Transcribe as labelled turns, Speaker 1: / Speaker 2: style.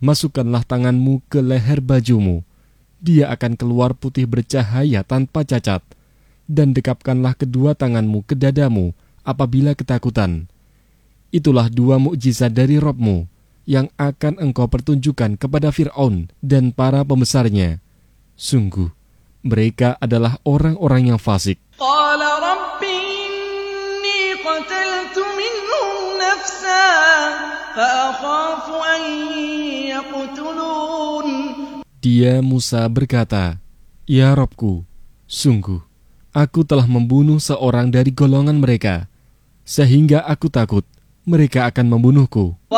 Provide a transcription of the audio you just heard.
Speaker 1: masukkanlah tanganmu ke leher bajumu. Dia akan keluar putih bercahaya tanpa cacat. Dan dekapkanlah kedua tanganmu ke dadamu apabila ketakutan. Itulah 2 mukjizat dari Rabb-Mu yang akan engkau pertunjukkan kepada Fir'aun dan para pembesarnya. Sungguh, mereka adalah orang-orang yang fasik.
Speaker 2: Qala Rabbi inni qataltu minhum nafsa fa akhafu an yaqtulun.
Speaker 1: Dia Musa berkata, Ya Rabbku, sungguh, aku telah membunuh seorang dari golongan mereka, sehingga aku takut mereka akan membunuhku.